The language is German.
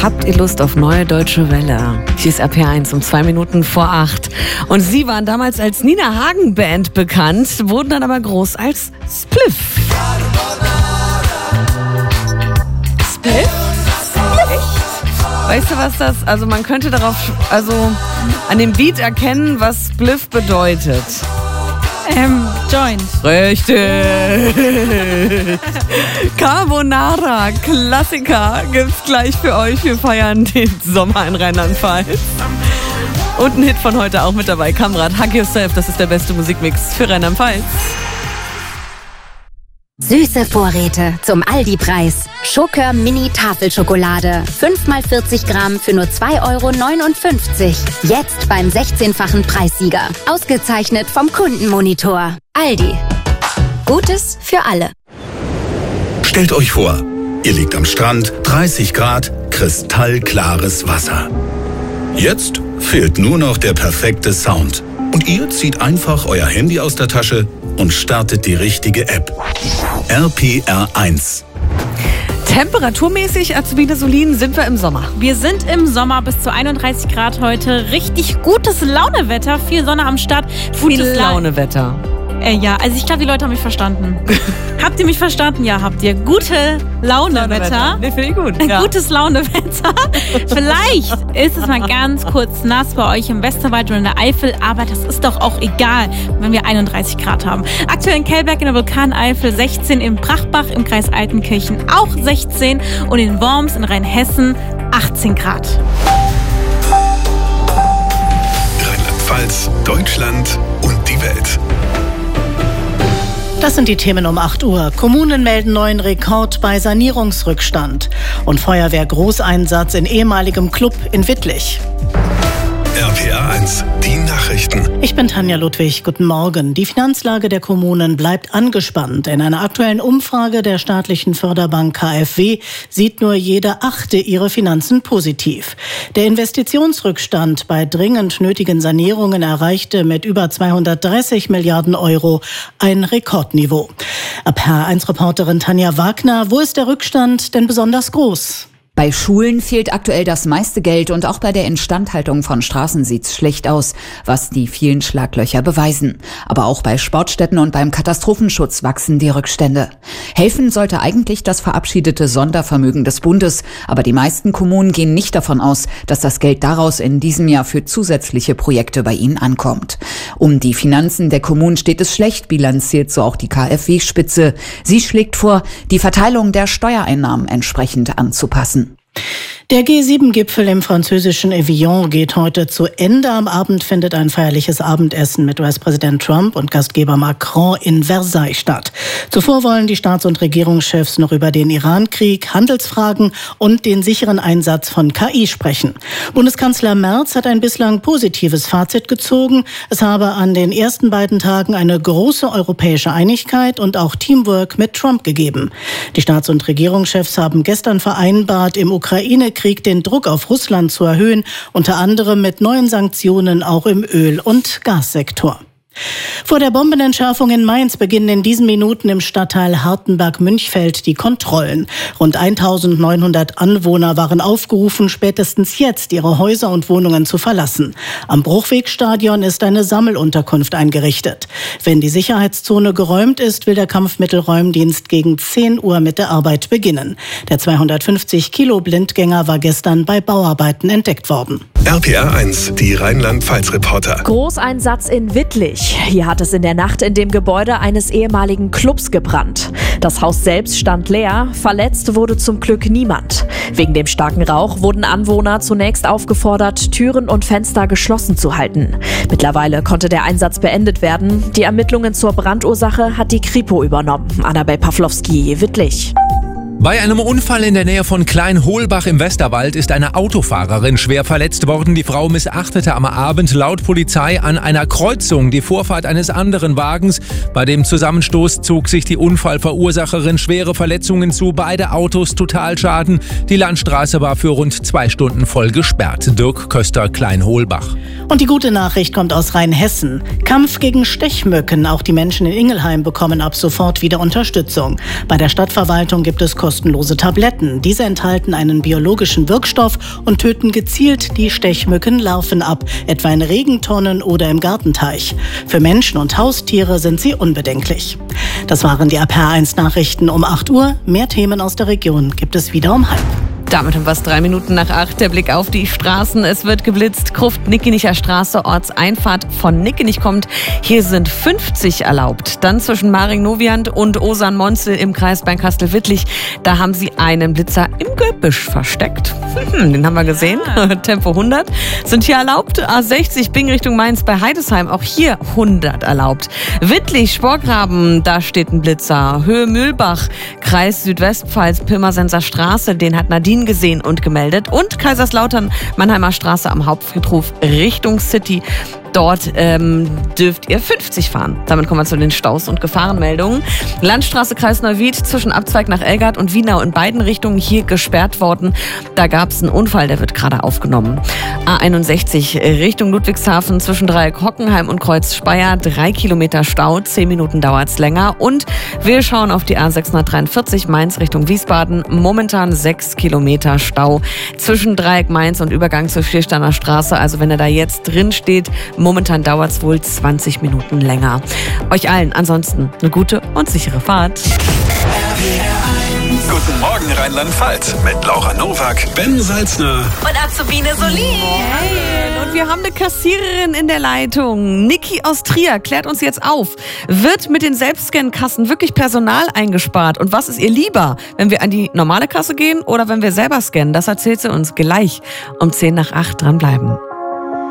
Habt ihr Lust auf neue deutsche Welle? Hier ist RPR1 um 2 Minuten vor 8. Und sie waren damals als Nina Hagen Band bekannt, wurden dann aber groß als Spliff. Spliff? Echt? Weißt du, was das, also man könnte darauf, an dem Beat erkennen, was Spliff bedeutet. Joint. Richtig. Carbonara, Klassiker, gibt's gleich für euch. Wir feiern den Sommer in Rheinland-Pfalz. Und ein Hit von heute auch mit dabei. Kamrat, Hug Yourself, das ist der beste Musikmix für Rheinland-Pfalz. Süße Vorräte zum Aldi-Preis. Schokör Mini Tafelschokolade. 5x40 Gramm für nur 2,59 €. Jetzt beim 16-fachen Preissieger. Ausgezeichnet vom Kundenmonitor. Aldi. Gutes für alle. Stellt euch vor, ihr liegt am Strand, 30 Grad, kristallklares Wasser. Jetzt fehlt nur noch der perfekte Sound. Und ihr zieht einfach euer Handy aus der Tasche und startet die richtige App. RPR1. Temperaturmäßig, Azubine Solin, sind wir im Sommer. Wir sind im Sommer bis zu 31 Grad heute. Richtig gutes Launewetter, viel Sonne am Start. Gutes Launewetter. Ja, also ich glaube, die Leute haben mich verstanden. Habt ihr mich verstanden? Ja, habt ihr. Gute Launewetter. Nee, finde ich gut. Ja. Gutes Launewetter. Vielleicht ist es mal ganz kurz nass bei euch im Westerwald oder in der Eifel, aber das ist doch auch egal, wenn wir 31 Grad haben. Aktuell in Kellberg in der Vulkaneifel 16, in Brachbach im Kreis Altenkirchen auch 16 und in Worms in Rheinhessen 18 Grad. Rheinland-Pfalz, Deutschland und die Welt. Das sind die Themen um 8 Uhr. Kommunen melden neuen Rekord bei Sanierungsrückstand. Und Feuerwehr-Großeinsatz in ehemaligem Club in Wittlich. RPR1, die Nachrichten. Ich bin Tanja Ludwig. Guten Morgen. Die Finanzlage der Kommunen bleibt angespannt. In einer aktuellen Umfrage der staatlichen Förderbank KfW sieht nur jede 8. ihre Finanzen positiv. Der Investitionsrückstand bei dringend nötigen Sanierungen erreichte mit über 230 Milliarden Euro ein Rekordniveau. RPR1-Reporterin Tanja Wagner, wo ist der Rückstand denn besonders groß? Bei Schulen fehlt aktuell das meiste Geld und auch bei der Instandhaltung von Straßen sieht's schlecht aus, was die vielen Schlaglöcher beweisen. Aber auch bei Sportstätten und beim Katastrophenschutz wachsen die Rückstände. Helfen sollte eigentlich das verabschiedete Sondervermögen des Bundes, aber die meisten Kommunen gehen nicht davon aus, dass das Geld daraus in diesem Jahr für zusätzliche Projekte bei ihnen ankommt. Um die Finanzen der Kommunen steht es schlecht, bilanziert so auch die KfW-Spitze. Sie schlägt vor, die Verteilung der Steuereinnahmen entsprechend anzupassen. Der G7-Gipfel im französischen Evian geht heute zu Ende. Am Abend findet ein feierliches Abendessen mit US-Präsident Trump und Gastgeber Macron in Versailles statt. Zuvor wollen die Staats- und Regierungschefs noch über den Iran-Krieg, Handelsfragen und den sicheren Einsatz von KI sprechen. Bundeskanzler Merz hat ein bislang positives Fazit gezogen. Es habe an den ersten beiden Tagen eine große europäische Einigkeit und auch Teamwork mit Trump gegeben. Die Staats- und Regierungschefs haben gestern vereinbart, im Ukraine-Krieg den Druck auf Russland zu erhöhen, unter anderem mit neuen Sanktionen auch im Öl- und Gassektor. Vor der Bombenentschärfung in Mainz beginnen in diesen Minuten im Stadtteil Hartenberg-Münchfeld die Kontrollen. Rund 1900 Anwohner waren aufgerufen, spätestens jetzt ihre Häuser und Wohnungen zu verlassen. Am Bruchwegstadion ist eine Sammelunterkunft eingerichtet. Wenn die Sicherheitszone geräumt ist, will der Kampfmittelräumdienst gegen 10 Uhr mit der Arbeit beginnen. Der 250 Kilo Blindgänger war gestern bei Bauarbeiten entdeckt worden. RPR1, die Rheinland-Pfalz-Reporter. Großeinsatz in Wittlich. Hier hat es in der Nacht in dem Gebäude eines ehemaligen Clubs gebrannt. Das Haus selbst stand leer, verletzt wurde zum Glück niemand. Wegen dem starken Rauch wurden Anwohner zunächst aufgefordert, Türen und Fenster geschlossen zu halten. Mittlerweile konnte der Einsatz beendet werden. Die Ermittlungen zur Brandursache hat die Kripo übernommen. Annabel Pawlowski, Wittlich. Bei einem Unfall in der Nähe von Kleinholbach im Westerwald ist eine Autofahrerin schwer verletzt worden. Die Frau missachtete am Abend laut Polizei an einer Kreuzung die Vorfahrt eines anderen Wagens. Bei dem Zusammenstoß zog sich die Unfallverursacherin schwere Verletzungen zu. Beide Autos Totalschaden. Die Landstraße war für rund 2 Stunden voll gesperrt. Dirk Köster, Kleinholbach. Und die gute Nachricht kommt aus Rheinhessen. Kampf gegen Stechmücken. Auch die Menschen in Ingelheim bekommen ab sofort wieder Unterstützung. Bei der Stadtverwaltung gibt es kostenlose Tabletten. Diese enthalten einen biologischen Wirkstoff und töten gezielt die Stechmückenlarven ab, etwa in Regentonnen oder im Gartenteich. Für Menschen und Haustiere sind sie unbedenklich. Das waren die RPR1-Nachrichten um 8 Uhr. Mehr Themen aus der Region gibt es wieder um 7:30. Damit um was 3 Minuten nach 8 der Blick auf die Straßen. Es wird geblitzt. Gruft-Nickenicher Straße, Ortseinfahrt von Nickenich kommt. Hier sind 50 erlaubt. Dann zwischen Maring-Noviand und Osan-Monzel im Kreis Beinkastel-Wittlich. Da haben sie einen Blitzer im Gebüsch versteckt. Den haben wir gesehen. Tempo 100 sind hier erlaubt. A60 Bing Richtung Mainz bei Heidesheim. Auch hier 100 erlaubt. Wittlich, Sporgraben, da steht ein Blitzer. Höhe Mühlbach, Kreis Südwestpfalz, Pirmasenser Straße. Den hat Nadine gesehen und gemeldet. Und Kaiserslautern, Mannheimer Straße am Hauptfriedhof Richtung City. Dort dürft ihr 50 fahren. Damit kommen wir zu den Staus und Gefahrenmeldungen. Landstraße Kreis Neuwied zwischen Abzweig nach Elgart und Wienau in beiden Richtungen hier gesperrt worden. Da gab es einen Unfall, der wird gerade aufgenommen. A61 Richtung Ludwigshafen zwischen Dreieck Hockenheim und Kreuz Speyer. 3 Kilometer Stau, 10 Minuten dauert es länger. Und wir schauen auf die A643 Mainz Richtung Wiesbaden. Momentan 6 Kilometer Stau zwischen Dreieck Mainz und Übergang zur Viersteiner Straße. Also wenn ihr da jetzt drin steht, momentan dauert es wohl 20 Minuten länger. Euch allen ansonsten eine gute und sichere Fahrt. Guten Morgen Rheinland-Pfalz mit Laura Nowak, Ben Salzner Und Azubine Solin. Und wir haben eine Kassiererin in der Leitung. Niki aus Trier klärt uns jetzt auf. Wird mit den Selbstscan-Kassen wirklich Personal eingespart? Und was ist ihr lieber, wenn wir an die normale Kasse gehen oder wenn wir selber scannen? Das erzählt sie uns gleich um 7:50. Dranbleiben.